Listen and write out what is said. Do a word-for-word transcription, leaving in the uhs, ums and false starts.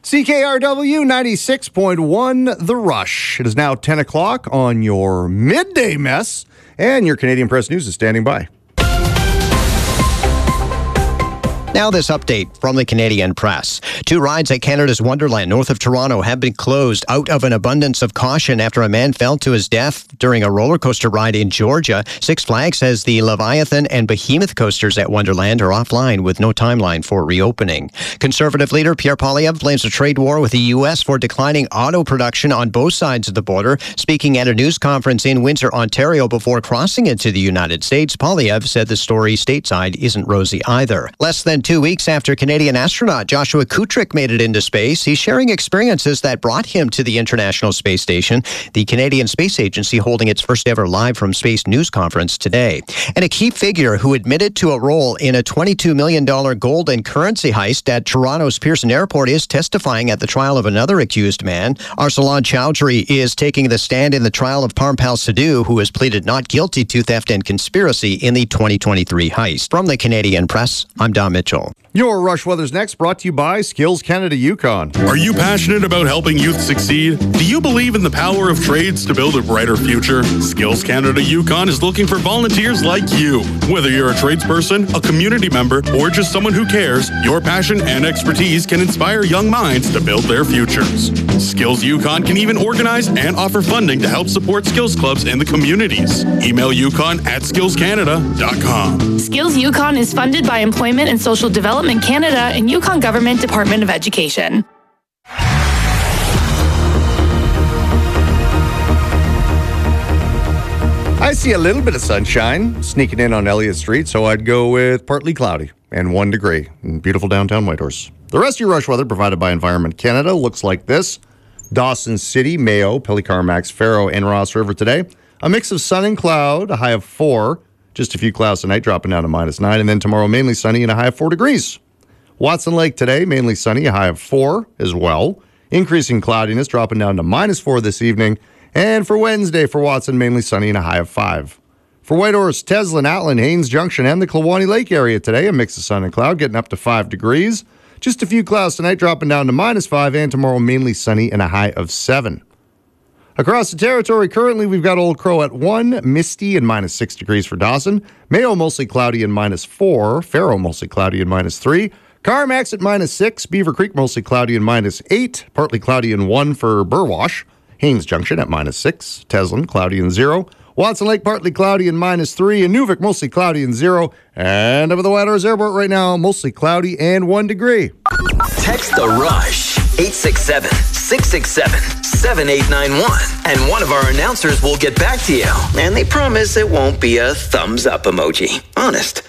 C K R W ninety-six point one, The Rush. It is now ten o'clock on your midday mess, and your Canadian Press News is standing by. Now this update from the Canadian Press. Two rides at Canada's Wonderland north of Toronto have been closed out of an abundance of caution after a man fell to his death during a roller coaster ride in Georgia. Six Flags says the Leviathan and Behemoth coasters at Wonderland are offline with no timeline for reopening. Conservative leader Pierre Poilievre blames a trade war with the U S for declining auto production on both sides of the border. Speaking at a news conference in Windsor, Ontario before crossing into the United States, Poilievre said the story stateside isn't rosy either. Less than two weeks after Canadian astronaut Joshua Kutrick made it into space, he's sharing experiences that brought him to the International Space Station. The Canadian Space Agency holding its first ever live from space news conference today. And a key figure who admitted to a role in a twenty-two million dollars gold and currency heist at Toronto's Pearson Airport is testifying at the trial of another accused man. Arsalan Chowdhury is taking the stand in the trial of Parmpal Sidhu, who has pleaded not guilty to theft and conspiracy in the twenty twenty-three heist. From the Canadian Press, I'm Don Mitchell. Your Rush Weather's next, brought to you by Skills Canada Yukon. Are you passionate about helping youth succeed? Do you believe in the power of trades to build a brighter future? Skills Canada Yukon is looking for volunteers like you. Whether you're a tradesperson, a community member, or just someone who cares, your passion and expertise can inspire young minds to build their futures. Skills Yukon can even organize and offer funding to help support skills clubs in the communities. Email yukon at skills canada dot com. Skills Yukon is funded by Employment and Social Development Canada and Yukon Government Department of Education. I see a little bit of sunshine sneaking in on Elliott Street, so I'd go with partly cloudy and one degree in beautiful downtown Whitehorse. The rest of your Rush Weather provided by Environment Canada looks like this. Dawson City, Mayo, Pelicar-Max, Faro, and Ross River today. A mix of sun and cloud, a high of four. Just a few clouds tonight, dropping down to minus nine. And then tomorrow, mainly sunny and a high of four degrees. Watson Lake today, mainly sunny, a high of four as well. Increasing cloudiness, dropping down to minus four this evening. And for Wednesday, for Watson, mainly sunny and a high of five. For Whitehorse, Teslin, Atlin, Haines Junction, and the Klawani Lake area today, a mix of sun and cloud, getting up to five degrees. Just a few clouds tonight, dropping down to minus five. And tomorrow, mainly sunny and a high of seven. Across the territory, currently we've got Old Crow at one, misty and minus six degrees for Dawson. Mayo mostly cloudy and minus four. Faro mostly cloudy and minus three. Carmax at minus six. Beaver Creek mostly cloudy and minus eight. Partly cloudy and one for Burwash. Haines Junction at minus six. Teslin cloudy and zero. Watson Lake partly cloudy and minus three. And Nuvik mostly cloudy and zero. And over the Whitehorse Airport right now, mostly cloudy and one degree. Text the Rush eight six seven, six six seven, seven eight nine one, and one of our announcers will get back to you. And they promise it won't be a thumbs up emoji. Honest.